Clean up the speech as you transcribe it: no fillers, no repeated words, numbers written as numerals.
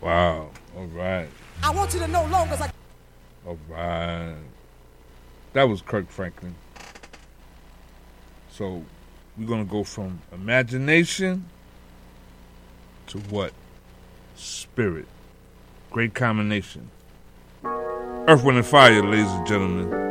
Wow. All right. I want you to know long as I... All right. That was Kirk Franklin. So we're going to go from imagination to what? Spirit. Great combination. Earth, Wind, and Fire, ladies and gentlemen.